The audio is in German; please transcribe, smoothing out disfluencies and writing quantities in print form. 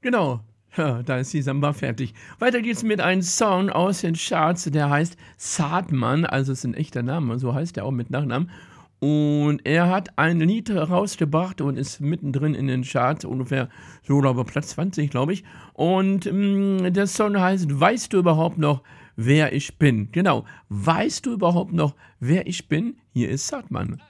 Genau. Ja, da ist die Samba fertig. Weiter geht's mit einem Song aus den Charts, der heißt Saatmann, also ist ein echter Name, so heißt er auch mit Nachnamen. Und er hat ein Lied rausgebracht und ist mittendrin in den Charts, ungefähr so, glaube ich, Platz 20, glaube ich. Und der Song heißt Weißt du überhaupt noch, wer ich bin? Genau. Weißt du überhaupt noch, wer ich bin? Hier ist Saatmann.